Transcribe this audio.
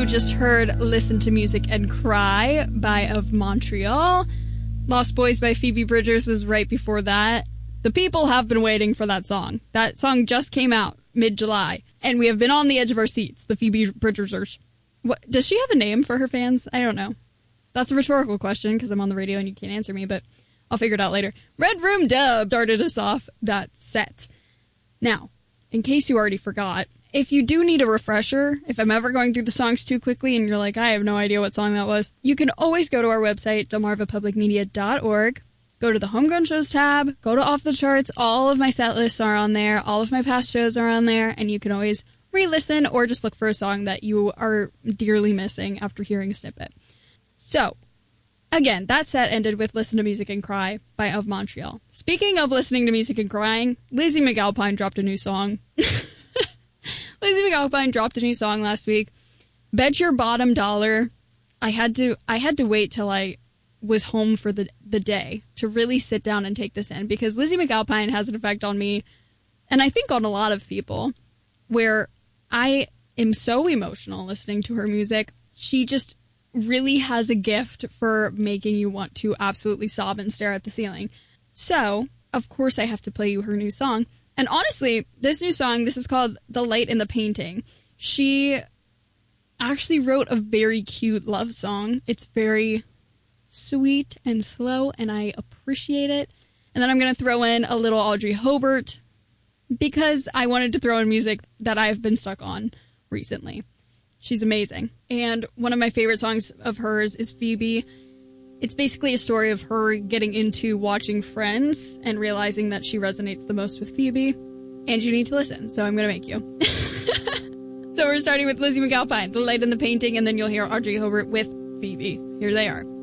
You just heard Listen to Music and Cry by Of Montreal. Lost Boys by Phoebe Bridgers was right before that. The people have been waiting for that song. That song just came out mid-July, and we have been on the edge of our seats, the Phoebe Bridgersers. What, does she have a name for her fans? I don't know. That's a rhetorical question because I'm on the radio and you can't answer me, but I'll figure it out later. Red Room Dub started us off that set. Now, in case you already forgot, if you do need a refresher, if I'm ever going through the songs too quickly and you're like, I have no idea what song that was, you can always go to our website, delmarvapublicmedia.org, go to the Homegrown Shows tab, go to Off the Charts, all of my set lists are on there, all of my past shows are on there, and you can always re-listen or just look for a song that you are dearly missing after hearing a snippet. So, again, that set ended with Listen to Music and Cry by Of Montreal. Speaking of listening to music and crying, Lizzie McAlpine dropped a new song. Lizzie McAlpine dropped a new song last week. Bet Your Bottom Dollar. I had to wait till I was home for the day to really sit down and take this in, because Lizzie McAlpine has an effect on me, and I think on a lot of people, where I am so emotional listening to her music. She just really has a gift for making you want to absolutely sob and stare at the ceiling. So, of course, I have to play you her new song. And honestly, this new song, this is called The Light in the Painting. She actually wrote a very cute love song. It's very sweet and slow, and I appreciate it. And then I'm going to throw in a little Audrey Hobart, because I wanted to throw in music that I've been stuck on recently. She's amazing. And one of my favorite songs of hers is Phoebe. It's basically a story of her getting into watching Friends and realizing that she resonates the most with Phoebe. And you need to listen, so I'm going to make you. So we're starting with Lizzie McAlpine, The Light in the Painting, and then you'll hear Audrey Hobart with Phoebe. Here they are.